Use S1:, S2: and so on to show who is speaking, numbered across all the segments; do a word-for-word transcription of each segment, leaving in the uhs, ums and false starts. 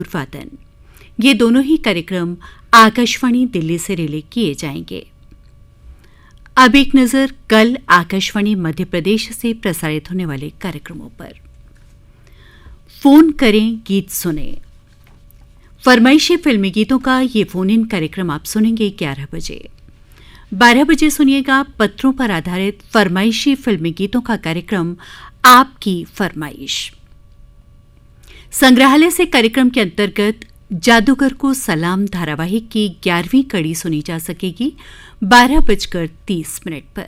S1: वादन, ये दोनों ही कार्यक्रम आकाशवाणी दिल्ली से रिले किए जाएंगे। अब एक नजर कल आकाशवाणी मध्य प्रदेश से प्रसारित होने वाले कार्यक्रमों पर। फोन करें, गीत सुने। फरमाइशी फिल्मी गीतों का ये फोन इन कार्यक्रम आप सुनेंगे ग्यारह बजे। बारह बजे सुनिएगा पत्रों पर आधारित फरमाइशी फिल्मी गीतों का कार्यक्रम आपकी फरमाइश। संग्रहालय से कार्यक्रम के अंतर्गत जादूगर को सलाम धारावाहिक की ग्यारहवीं कड़ी सुनी जा सकेगी बारह बजकर तीस मिनट पर।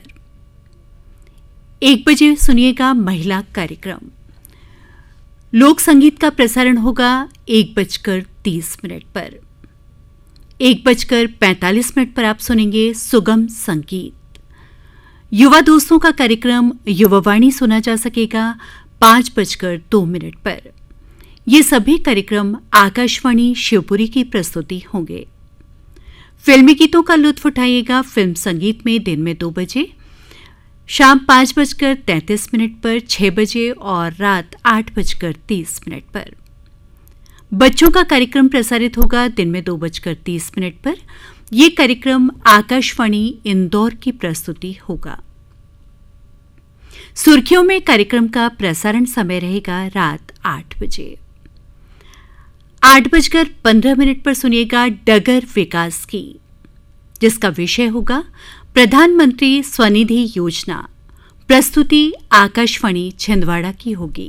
S1: एक बजे सुनिएगा महिला कार्यक्रम। लोक संगीत का प्रसारण होगा एक बजकर तीस मिनट पर। एक बजकर पैंतालीस मिनट पर आप सुनेंगे सुगम संगीत। युवा दोस्तों का कार्यक्रम युवावाणी सुना जा सकेगा पांच बजकर दो मिनट पर। ये सभी कार्यक्रम आकाशवाणी शिवपुरी की प्रस्तुति होंगे। फिल्मी गीतों का लुत्फ उठाइएगा फिल्म संगीत में दिन में दो बजे, शाम पांच बजकर तैंतीस मिनट पर, छह बजे और रात आठ बजकर तीस मिनट पर। बच्चों का कार्यक्रम प्रसारित होगा दिन में दो बजकर तीस मिनट पर। यह कार्यक्रम आकाशवाणी इंदौर की प्रस्तुति होगा। सुर्खियों में कार्यक्रम का प्रसारण समय रहेगा रात आठ बजे। आठ बजकर पंद्रह मिनट पर सुनिएगा डगर विकास की, जिसका विषय होगा प्रधानमंत्री स्वनिधि योजना। प्रस्तुति आकाशवाणी छिंदवाड़ा की होगी।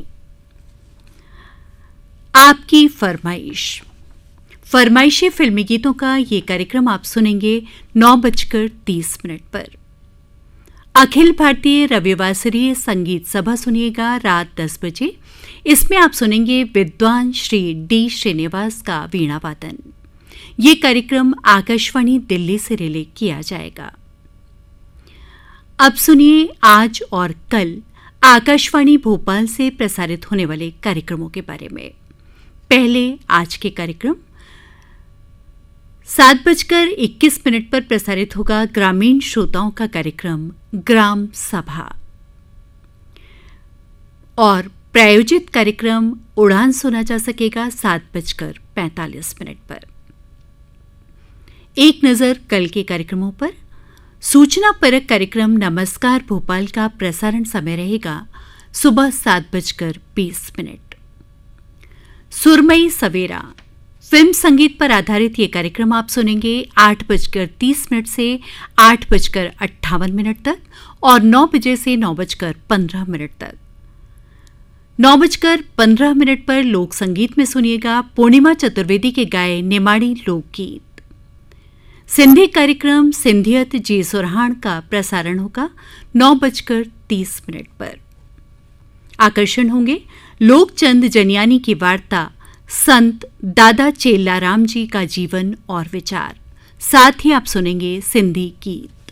S1: आपकी फरमाइश। फरमाइशी फिल्मी गीतों का ये कार्यक्रम आप सुनेंगे नौ बजकर तीस मिनट पर। अखिल भारतीय रविवासरीय संगीत सभा सुनिएगा रात दस बजे। इसमें आप सुनेंगे विद्वान श्री डी श्रीनिवास का वीणा वादन। ये कार्यक्रम आकाशवाणी दिल्ली से रिले किया जाएगा। अब सुनिए आज और कल आकाशवाणी भोपाल से प्रसारित होने वाले कार्यक्रमों के बारे में। पहले आज के कार्यक्रम सात बजकर इक्कीस मिनट पर प्रसारित होगा ग्रामीण श्रोताओं का कार्यक्रम ग्राम सभा और प्रायोजित कार्यक्रम उड़ान सुना जा सकेगा सात बजकर पैंतालीस मिनट पर। एक नजर कल के कार्यक्रमों पर। सूचना परक कार्यक्रम नमस्कार भोपाल का प्रसारण समय रहेगा सुबह सात बजकर बीस मिनट। सुरमई सवेरा फिल्म संगीत पर आधारित ये कार्यक्रम आप सुनेंगे आठ बजकर तीस मिनट से आठ बजकर अट्ठावन मिनट तक और नौ बजे से नौ बजकर पंद्रह मिनट तक। नौ बजकर पंद्रह मिनट पर लोक संगीत में सुनिएगा पूर्णिमा चतुर्वेदी के गाए निमाड़ी लोकगीत। सिंधी कार्यक्रम सिंधियत जी सुरहान का प्रसारण होगा नौ बजकर तीस मिनट पर। आकर्षण होंगे लोकचंद जनियानी की वार्ता संत दादा चेल्लाराम जी का जीवन और विचार। साथ ही आप सुनेंगे सिंधी गीत।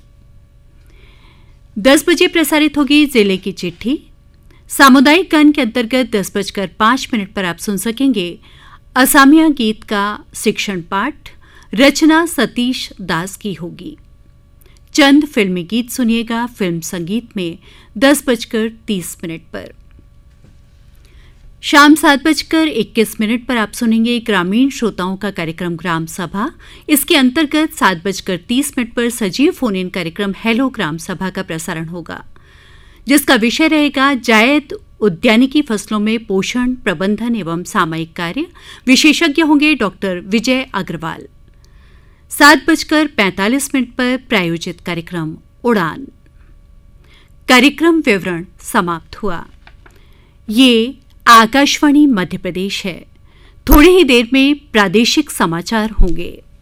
S1: दस बजे प्रसारित होगी जिले की चिट्ठी। सामुदायिक गान के अंतर्गत दस बजकर पांच मिनट पर आप सुन सकेंगे असामिया गीत का शिक्षण पाठ। रचना सतीश दास की होगी। चंद फिल्मी गीत सुनिएगा फिल्म संगीत में दस बजकर तीस मिनट पर। शाम सात बजकर इक्कीस मिनट पर आप सुनेंगे ग्रामीण श्रोताओं का कार्यक्रम ग्राम सभा। इसके अंतर्गत सात बजकर तीस मिनट पर सजीव फोन इन कार्यक्रम हेलो ग्राम सभा का प्रसारण होगा, जिसका विषय रहेगा जायद उद्यानिकी फसलों में पोषण प्रबंधन एवं सामयिक कार्य। विशेषज्ञ होंगे डॉक्टर विजय अग्रवाल। सात बजकर पैंतालीस मिनट पर प्रायोजित कार्यक्रम उड़ान। कार्यक्रम विवरण समाप्त हुआ। ये आकाशवाणी मध्य प्रदेश है। थोड़ी ही देर में प्रादेशिक समाचार होंगे।